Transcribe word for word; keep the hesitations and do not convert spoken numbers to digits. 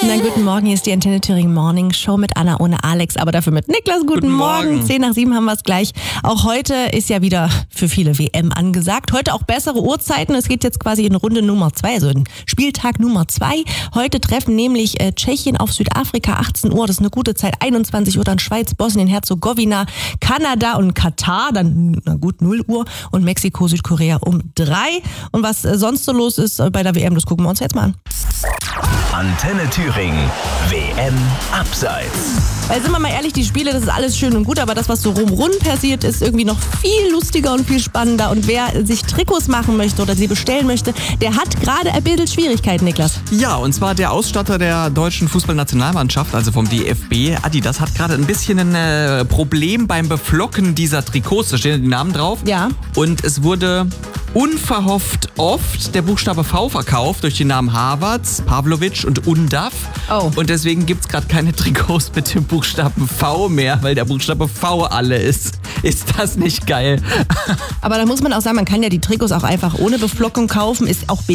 Na, guten Morgen, hier ist die Antenne Thüringen Morning Show mit Anna ohne Alex, aber dafür mit Niklas. Guten, Guten Morgen. Morgen. zehn nach sieben haben wir es gleich. Auch heute ist ja wieder für viele W M angesagt. Heute auch bessere Uhrzeiten. Es geht jetzt quasi in Runde Nummer zwei, also in Spieltag Nummer zwei. Heute treffen nämlich äh, Tschechien auf Südafrika, achtzehn Uhr. Das ist eine gute Zeit. einundzwanzig Uhr dann Schweiz, Bosnien-Herzegowina, Kanada und Katar. Dann, na gut, null Uhr. Und Mexiko, Südkorea um drei. Und was äh, sonst so los ist äh, bei der W M, das gucken wir uns jetzt mal an. Antenne Thüringen, W M Abseits. Weil sind wir mal ehrlich, die Spiele, das ist alles schön und gut, aber das, was so rumrund passiert, ist irgendwie noch viel lustiger und viel spannender. Und wer sich Trikots machen möchte oder sie bestellen möchte, der hat gerade ein bisschen Schwierigkeiten, Niklas. Ja, und zwar der Ausstatter der deutschen Fußballnationalmannschaft, also vom D F B, Adidas, hat gerade ein bisschen ein äh, Problem beim Beflocken dieser Trikots. Da stehen die Namen drauf. Ja. Und es wurde unverhofft oft der Buchstabe V verkauft durch die Namen Havertz, Pavlovic und Undav. Oh. Und deswegen gibt es gerade keine Trikots mit dem Buchstaben V mehr, weil der Buchstabe V alle ist. Ist das nicht geil? Aber da muss man auch sagen, man kann ja die Trikots auch einfach ohne Beflockung kaufen, ist auch